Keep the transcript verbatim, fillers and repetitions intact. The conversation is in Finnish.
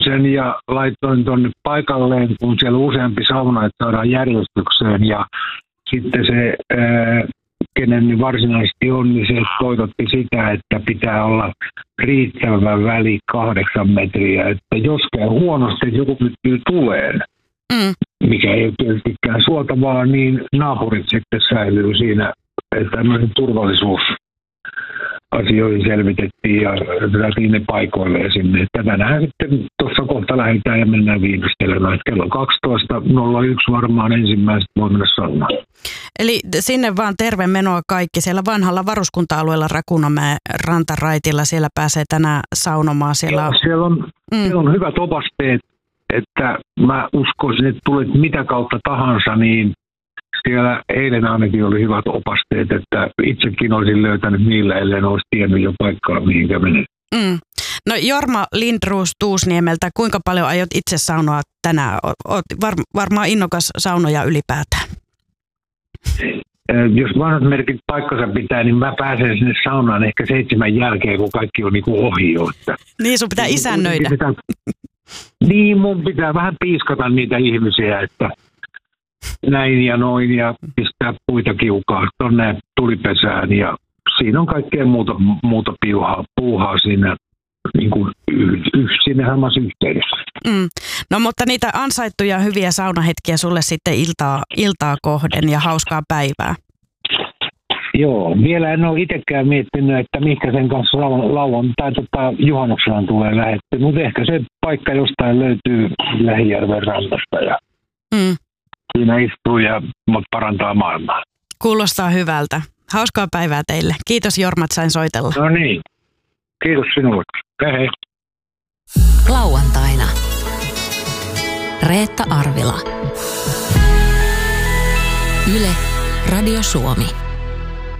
sen ja laitoin tuonne paikalleen, kun siellä on useampi sauna, että saadaan järjestykseen. Ja sitten se, ää, kenen varsinaisesti on, niin se toitotti sitä, että pitää olla riittävä väli kahdeksan metriä. Että jos käy huonosti, että joku pystyy tuleen, mm. mikä ei ole tietystikään suotavaa, niin naapurit sitten säilyy siinä, että tämmöinen turvallisuus asioihin selvitettiin ja otettiin ne paikoilleen sinne. Tänään sitten tuossa kohta lähdetään ja mennään viimeistelemään. Kello kaksitoista nolla yksi varmaan ensimmäiset voi mennä saunaan. Eli sinne vaan terve menoa kaikki. Siellä vanhalla varuskunta-alueella Rakunamäen rantaraitilla siellä pääsee tänään saunomaan. Siellä on, siellä on, mm. siellä on hyvät opasteet, että mä uskoisin, että tulet mitä kautta tahansa, niin siellä eilen ainakin oli hyvät opasteet, että itsekin olisin löytänyt niillä, ellei olisi tiennyt jo paikkaa, mihinkä menen. Mm. No Jorma Lindroos Tuusniemeltä, kuinka paljon aiot itse saunoa tänään? Olet var- varmaan innokas saunoja ylipäätään. Jos vanhat merkit paikkansa pitää, niin mä pääsen sinne saunaan ehkä seitsemän jälkeen, kun kaikki on niin kuin ohi jo. Niin, sun pitää isännöidä. Pitää, niin, mun pitää vähän piiskata niitä ihmisiä, että näin ja noin ja pistää puita kiukaan tuonne tulipesään ja siinä on kaikkea muuta, muuta piuhaa, puuhaa siinä niin kuin siinä samassa yhteydessä. Mm. No mutta niitä ansaittuja hyviä saunahetkiä sulle sitten iltaa, iltaa kohden ja hauskaa päivää. Joo, vielä en ole itsekään miettinyt, että mihinkä sen kanssa lauan tai tota, juhannuksena tulee lähetty, mutta ehkä se paikka jostain löytyy Lähijärven rannasta ja mm. siinä istuu ja parantaa maailmaa. Kuulostaa hyvältä. Hauskaa päivää teille. Kiitos Jorma, että sain soitella. No niin. Kiitos sinulle. Hei hei. Lauantaina. Reetta Arvila. Yle, Radio Suomi.